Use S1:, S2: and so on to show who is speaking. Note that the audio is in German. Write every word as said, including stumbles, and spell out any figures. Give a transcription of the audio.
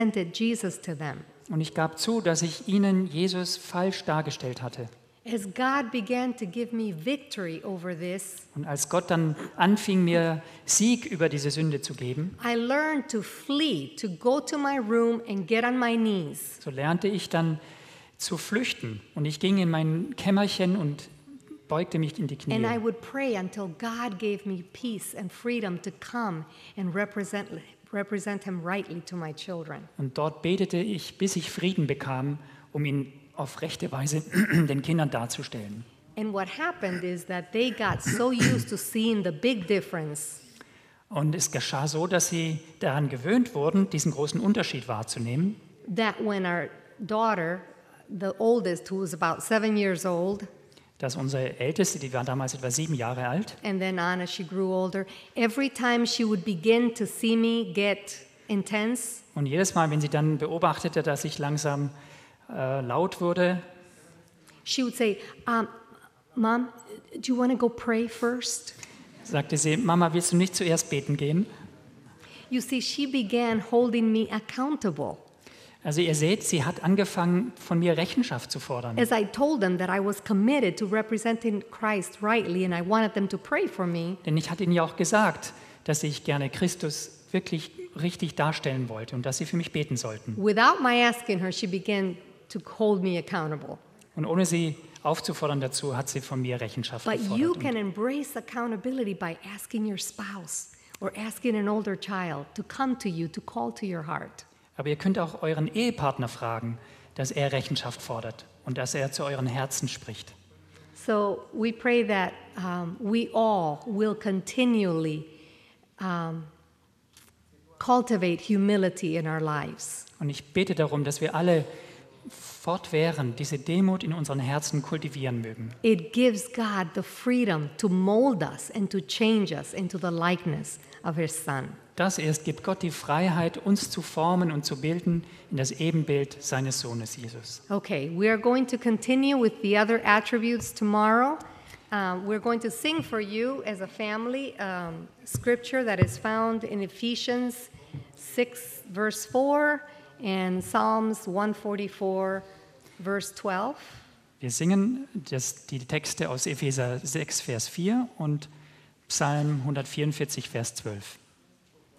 S1: Jesus to them.
S2: Und ich gab zu, dass ich ihnen Jesus falsch dargestellt hatte.
S1: As God began to give me victory over this,
S2: Und als Gott dann anfing, mir Sieg über diese Sünde zu geben,
S1: I learned to flee, to go to my room and get on my knees.
S2: so lernte ich dann zu flüchten. Und ich ging in mein Kämmerchen und beugte mich in die
S1: And I
S2: Knie.
S1: would pray until God gave me peace and freedom to come and represent, represent Him rightly to my children.
S2: Und dort betete ich, bis ich Frieden bekam, um ihn auf rechte Weise den Kindern darzustellen.
S1: And what happened is that they got so used to seeing the big difference
S2: Und es geschah so, dass sie daran gewöhnt wurden, diesen großen Unterschied wahrzunehmen,
S1: that when our daughter, the oldest, who was about seven years old,
S2: dass unsere Älteste, die war damals etwa sieben Jahre alt,
S1: and then on as she grew older, every time she would begin to see me get intense,
S2: und jedes Mal, wenn sie dann beobachtete, dass ich langsam äh, laut wurde,
S1: she would say, um, Mom, do you want to go pray first?
S2: sagte sie, Mama, willst du nicht zuerst beten gehen?
S1: You see, she began holding me accountable.
S2: Also ihr seht, sie hat angefangen, von mir Rechenschaft zu fordern.
S1: As I told them that I was committed to representing Christ rightly and I wanted them to pray for me,
S2: Denn ich hatte ihnen ja auch gesagt, dass ich gerne Christus wirklich richtig darstellen wollte und dass sie für mich beten sollten.
S1: without my asking her, she began to hold me accountable.
S2: Und ohne sie aufzufordern dazu, hat sie von mir Rechenschaft
S1: But you
S2: gefordert.
S1: can embrace accountability by asking your spouse or asking an older child to come to you, to call to your heart.
S2: Aber ihr könnt auch euren Ehepartner fragen, dass er Rechenschaft fordert und dass er zu euren Herzen spricht.
S1: So we pray that um, we all will continually um, cultivate humility in our lives.
S2: Und ich bete darum, dass wir alle fortwährend diese Demut in unseren Herzen kultivieren mögen.
S1: It gives God the freedom to mold us and to change us into the likeness of His Son.
S2: Das erst gibt Gott die Freiheit, uns zu formen und zu bilden in das Ebenbild seines Sohnes Jesus.
S1: Okay, we are going to continue with the other attributes tomorrow. Um, we're going to sing for you as a family um, scripture that is found in Ephesians six, verse four, and Psalms one forty-four, verse twelve.
S2: Wir singen das, die Texte aus Epheser sechs, Vers vier und Psalm hundertvierundvierzig, Vers zwölf.